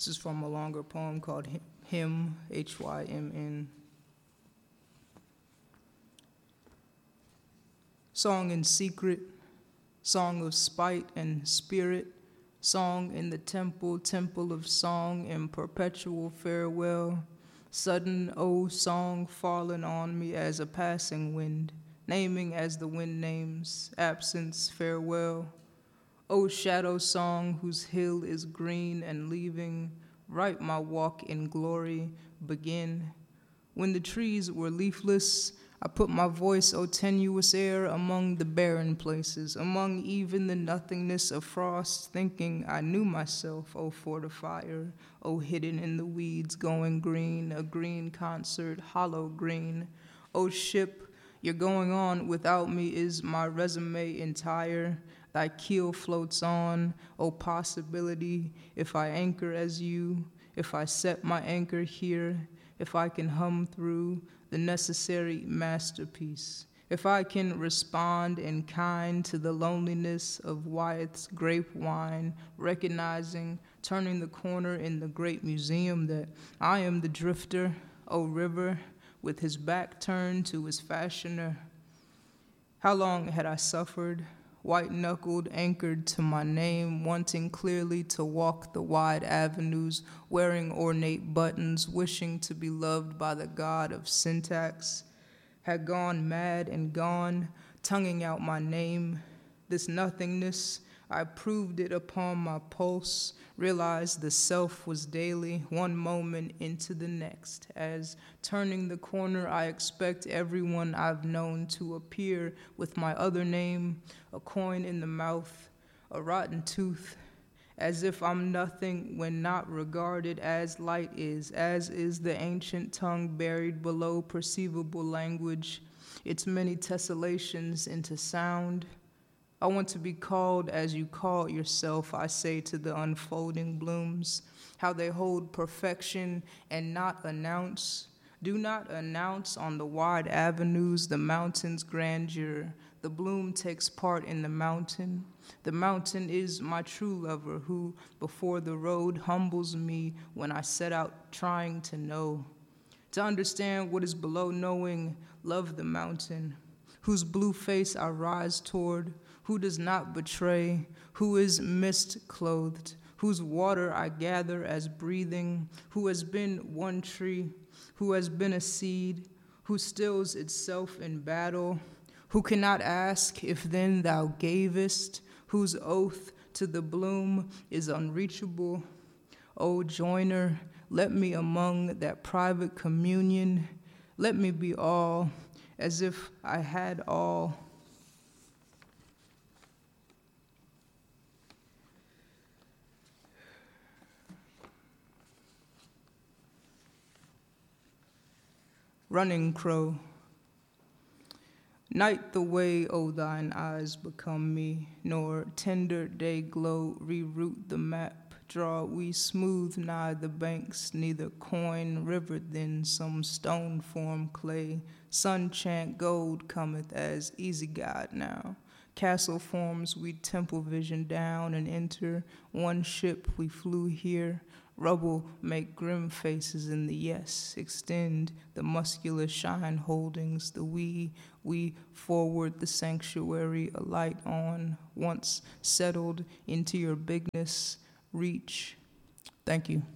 This is from a longer poem called Hymn, Hymn. Song in secret, song of spite and spirit, song in the temple, temple of song in perpetual farewell. Sudden, oh, song fallen on me as a passing wind, naming as the wind names, absence, farewell. O shadow song whose hill is green and leaving, right my walk in glory begin. When the trees were leafless, I put my voice, O tenuous air, among the barren places, among even the nothingness of frost, thinking I knew myself, O fortifier, O hidden in the weeds going green, a green concert, hollow green. O ship, your going on without me is my resume entire. Thy keel floats on, O possibility, if I anchor as you, if I set my anchor here, if I can hum through the necessary masterpiece, if I can respond in kind to the loneliness of Wyeth's grape wine, recognizing, turning the corner in the great museum that I am the drifter, O river, with his back turned to his fashioner. How long had I suffered, white-knuckled, anchored to my name, wanting clearly to walk the wide avenues, wearing ornate buttons, wishing to be loved by the god of syntax, had gone mad and gone, tonguing out my name. This nothingness, I proved it upon my pulse, realized the self was daily, one moment into the next, as turning the corner I expect everyone I've known to appear with my other name, a coin in the mouth, a rotten tooth, as if I'm nothing when not regarded as light is, as is the ancient tongue buried below perceivable language, its many tessellations into sound. I want to be called as you call yourself, I say to the unfolding blooms, how they hold perfection and not announce. Do not announce on the wide avenues the mountain's grandeur. The bloom takes part in the mountain. The mountain is my true lover who, before the road, humbles me when I set out trying to know. To understand what is below knowing, love the mountain, whose blue face I rise toward, who does not betray, who is mist-clothed, whose water I gather as breathing, who has been one tree, who has been a seed, who stills itself in battle, who cannot ask if then thou gavest, whose oath to the bloom is unreachable. O joiner, let me among that private communion, let me be all, as if I had all. Running crow. Night the way, O thine eyes become me, nor tender day glow reroute the map. Draw we smooth nigh the banks, neither coin river then some stone form clay. Sun chant gold cometh as easy guide now. Castle forms we temple vision down and enter. One ship we flew here. Rubble make grim faces in the yes, extend the muscular shine holdings, the we forward the sanctuary alight on, once settled into your bigness, reach. Thank you.